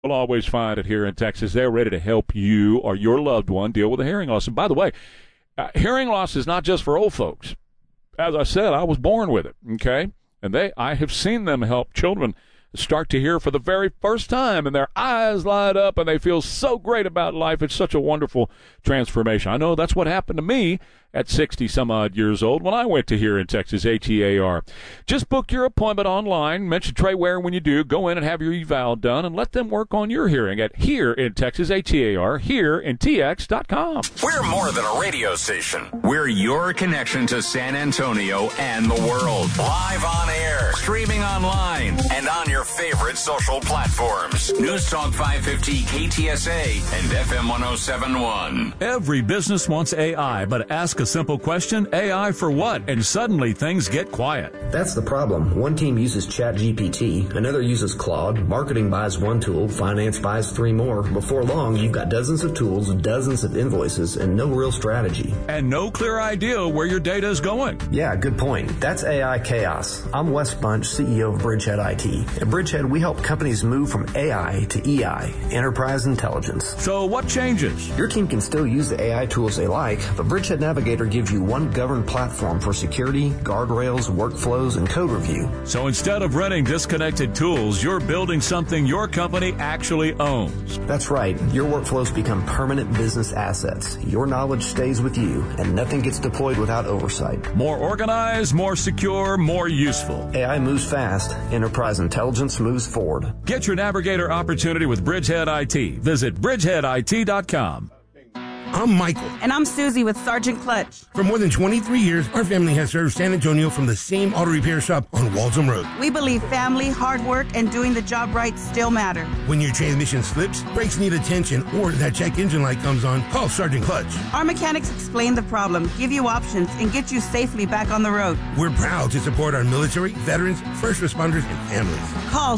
You'll always find it here in Texas. They're ready to help you or your loved one deal with a hearing loss. And by the way, hearing loss is not just for old folks. As I said, I was born with it, okay? And I have seen them help children start to hear for the very first time, and their eyes light up, and they feel so great about life. It's such a wonderful transformation. I know that's what happened to me at 60-some-odd years old when I went to Here in Texas, HEAR. Just book your appointment online. Mention Trey Ware when you do. Go in and have your eval done, and let them work on your hearing at Here in Texas, HEAR, HereInTX.com. We're more than a radio station. We're your connection to San Antonio and the world. Live on air, streaming online, and on your favorite social platforms. News Talk 550 KTSA and FM 1071. Every business wants AI, but ask a simple question, AI for what? And suddenly things get quiet. That's the problem. One team uses ChatGPT, another uses Claude, marketing buys one tool, finance buys 3 more. Before long, you've got dozens of tools, dozens of invoices, and no real strategy. And no clear idea where your data is going. Yeah, good point. That's AI chaos. I'm Wes Bunch, CEO of Bridgehead IT. At Bridgehead, we help companies move from AI to EI, Enterprise Intelligence. So what changes? Your team can still use the AI tools they like, but Bridgehead Navigator gives you one governed platform for security, guardrails, workflows, and code review. So instead of renting disconnected tools, you're building something your company actually owns. That's right. Your workflows become permanent business assets. Your knowledge stays with you, and nothing gets deployed without oversight. More organized, more secure, more useful. AI moves fast. Enterprise Intelligence moves forward. Get your Navigator opportunity with Bridgehead IT. Visit bridgeheadit.com. I'm Michael. And I'm Susie with Sergeant Clutch. For more than 23 years, our family has served San Antonio from the same auto repair shop on Waltham Road. We believe family, hard work, and doing the job right still matter. When your transmission slips, brakes need attention, or that check engine light comes on, call Sergeant Clutch. Our mechanics explain the problem, give you options, and get you safely back on the road. We're proud to support our military, veterans, first responders, and families. Call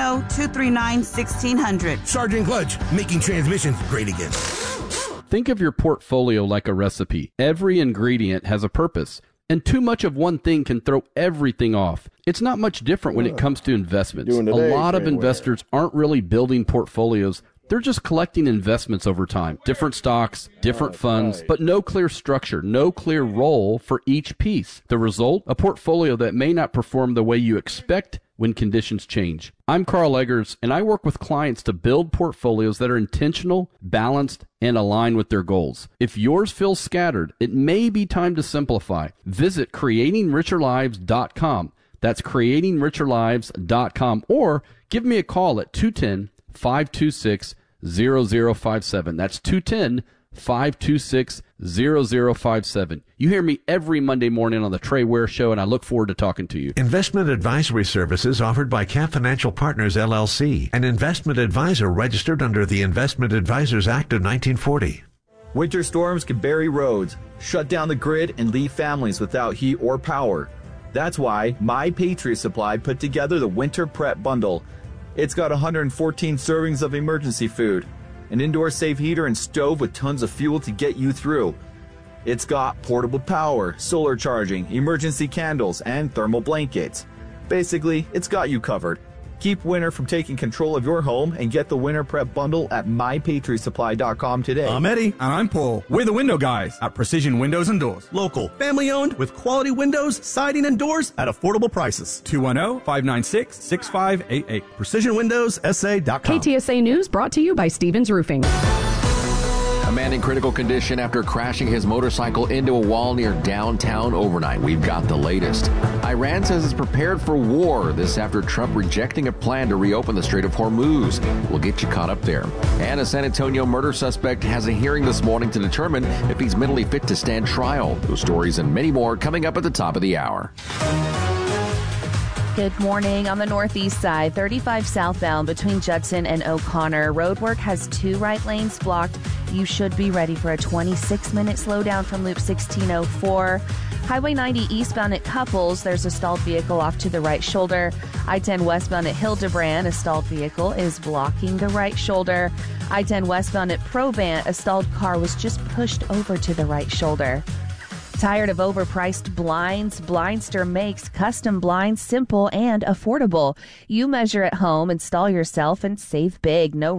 210-239-1600. Sergeant Clutch, making transmissions great again. Think of your portfolio like a recipe. Every ingredient has a purpose, and too much of one thing can throw everything off. It's not much different when it comes to investments. A lot of investors aren't really building portfolios. They're just collecting investments over time. Different stocks, different funds, but no clear structure, no clear role for each piece. The result? A portfolio that may not perform the way you expect when conditions change. I'm Carl Eggers, and I work with clients to build portfolios that are intentional, balanced, and aligned with their goals. If yours feels scattered, it may be time to simplify. Visit creatingricherlives.com. That's creatingricherlives.com, or give me a call at 210-526-0057. That's 210-526-0057. You hear me every Monday morning on the Trey Ware Show, and I look forward to talking to you. Investment advisory services offered by Camp Financial Partners, LLC, an investment advisor registered under the Investment Advisors Act of 1940. Winter storms can bury roads, shut down the grid, and leave families without heat or power. That's why My Patriot Supply put together the Winter Prep Bundle. It's got 114 servings of emergency food, an indoor safe heater and stove with tons of fuel to get you through. It's got portable power, solar charging, emergency candles, and thermal blankets. Basically, it's got you covered. Keep winter from taking control of your home and get the Winter Prep Bundle at MyPatriotSupply.com today. I'm Eddie. And I'm Paul. We're the window guys at Precision Windows and Doors. Local, family owned, with quality windows, siding, and doors at affordable prices. 210-596-6588. PrecisionWindowsSA.com. KTSA News brought to you by Stevens Roofing. A man in critical condition after crashing his motorcycle into a wall near downtown overnight. We've got the latest. Iran says it's prepared for war. This after Trump rejecting a plan to reopen the Strait of Hormuz. We'll get you caught up there. And a San Antonio murder suspect has a hearing this morning to determine if he's mentally fit to stand trial. Those stories and many more coming up at the top of the hour. Good morning. On the northeast side, 35 southbound between Judson and O'Connor. Roadwork has 2 right lanes blocked. You should be ready for a 26-minute slowdown from Loop 1604. Highway 90 eastbound at Couples, there's a stalled vehicle off to the right shoulder. I-10 westbound at Hildebrand, a stalled vehicle is blocking the right shoulder. I-10 westbound at Probant, a stalled car was just pushed over to the right shoulder. Tired of overpriced blinds? Blindster makes custom blinds simple and affordable. You measure at home, install yourself, and save big. No